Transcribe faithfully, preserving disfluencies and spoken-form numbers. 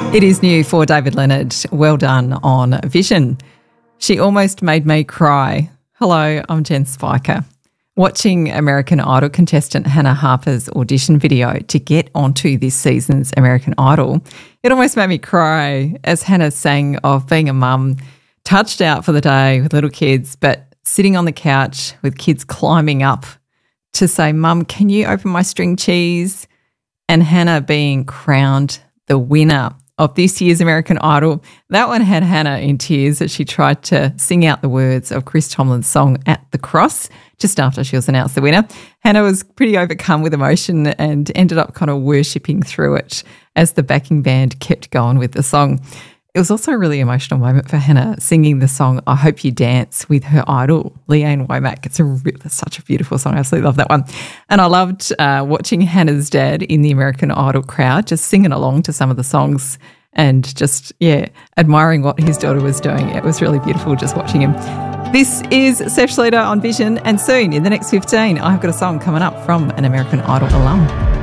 It is new for David Leonard. Well done on Vision. She almost made me cry. Hello, I'm Jen Spiker. Watching American Idol contestant Hannah Harper's audition video to get onto this season's American Idol, it almost made me cry as Hannah sang of being a mum, touched out for the day with little kids, but sitting on the couch with kids climbing up to say, "Mum, can you open my string cheese?" And Hannah being crowned the winner of this year's American Idol. That one had Hannah in tears as she tried to sing out the words of Chris Tomlin's song At the Cross just after she was announced the winner. Hannah was pretty overcome with emotion and ended up kind of worshipping through it as the backing band kept going with the song. It was also a really emotional moment for Hannah singing the song I Hope You Dance with her idol, Leanne Womack. It's a re- it's such a beautiful song. I absolutely love that one. And I loved uh, watching Hannah's dad in the American Idol crowd just singing along to some of the songs and just, yeah, admiring what his daughter was doing. It was really beautiful just watching him. This is Seth Schleter on Vision, and soon in the next fifteen, I've got a song coming up from an American Idol alum.